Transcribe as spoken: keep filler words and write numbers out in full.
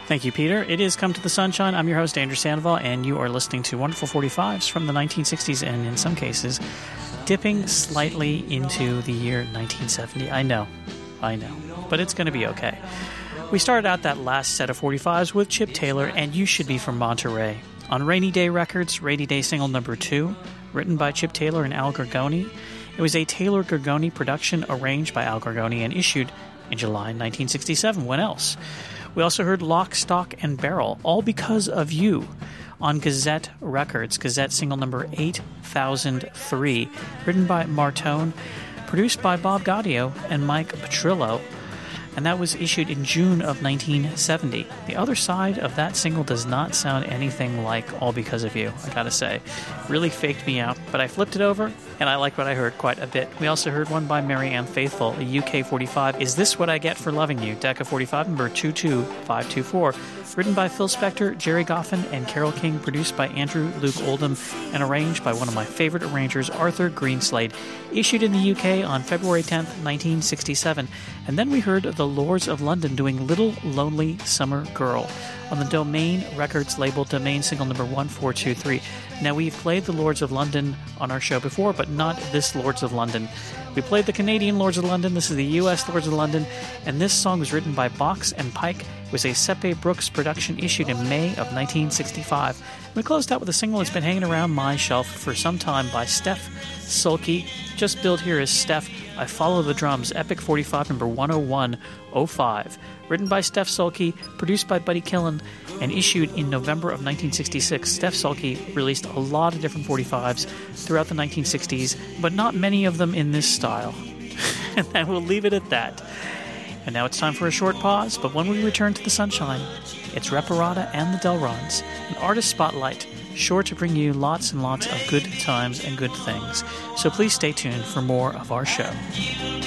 Thank you, Peter. It is Come to the Sunshine. I'm your host, Andrew Sandoval, and you are listening to wonderful forty-fives from the nineteen sixties and, in some cases, dipping slightly into the year nineteen seventy. I know, I know, but it's going to be okay. We started out that last set of forty-fives with Chip Taylor and You Should Be From Monterey. On Rainy Day Records, Rainy Day single number two, written by Chip Taylor and Al Gorgoni. It was a Taylor Gorgoni production arranged by Al Gorgoni and issued in July nineteen sixty-seven. When else? We also heard Lock, Stock, and Barrel, All Because of You, on Gazette Records, Gazette single number eight thousand three, written by Martone, produced by Bob Gaudio and Mike Petrillo, and that was issued in June of nineteen seventy. The other side of that single does not sound anything like All Because of You, I gotta say. Really faked me out, but I flipped it over, and I liked what I heard quite a bit. We also heard one by Mary Ann Faithfull, a U K forty-five, Is This What I Get for Loving You, Decca forty-five, number two two five two four, written by Phil Spector, Jerry Goffin, and Carole King, produced by Andrew Luke Oldham, and arranged by one of my favorite arrangers, Arthur Greenslade, issued in the U K on February tenth, nineteen sixty-seven. And then we heard the Lords of London doing Little Lonely Summer Girl on the Domain Records label, Domain single number one four two three. Now, we've played the Lords of London on our show before, but not this Lords of London. We played the Canadian Lords of London, this is the U S Lords of London, and this song was written by Box and Pike. It was a Sepe Brooks production issued in May of nineteen sixty-five. We closed out with a single that's been hanging around my shelf for some time by Steph Sulky. Just billed here as Steph, I Follow the Drums, Epic forty-five, number one oh one oh five. Written by Steph Sulky, produced by Buddy Killen, and issued in November of nineteen sixty-six. Steph Sulky released a lot of different forty-fives throughout the nineteen sixties, but not many of them in this style. And I will leave it at that. And now it's time for a short pause, but when we return to the sunshine, it's Reparata and the Delrons, an artist spotlight, sure to bring you lots and lots of good times and good things. So please stay tuned for more of our show.